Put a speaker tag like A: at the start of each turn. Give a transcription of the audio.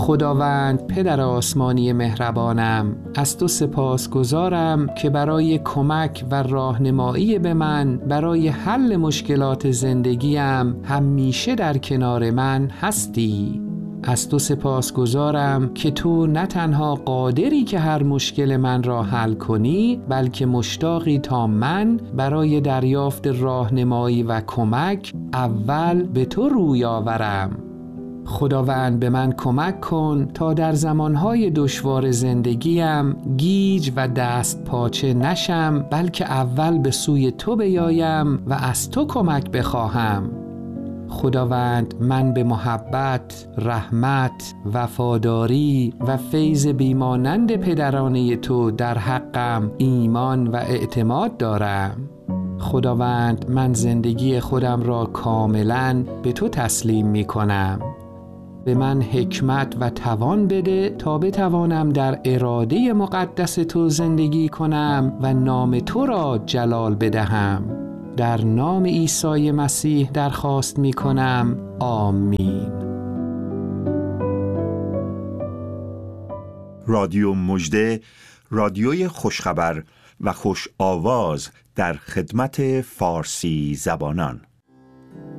A: خداوند پدر آسمانی مهربانم، از تو سپاسگزارم که برای کمک و راهنمایی به من برای حل مشکلات زندگیم همیشه در کنار من هستی. از تو سپاسگزارم که تو نه تنها قادری که هر مشکل من را حل کنی، بلکه مشتاقی تا من برای دریافت راهنمایی و کمک اول به تو روی آورم. خداوند به من کمک کن تا در زمانهای دشوار زندگیم گیج و دست پاچه نشم، بلکه اول به سوی تو بیایم و از تو کمک بخواهم. خداوند من به محبت، رحمت، وفاداری و فیض بیمانند پدرانه تو در حقم ایمان و اعتماد دارم. خداوند من زندگی خودم را کاملاً به تو تسلیم می کنم. به من حکمت و توان بده تا بتوانم در اراده مقدس تو زندگی کنم و نام تو را جلال بدهم. در نام عیسی مسیح درخواست می کنم. آمین.
B: رادیو مژده، رادیوی خوشخبر و خوش آواز در خدمت فارسی زبانان.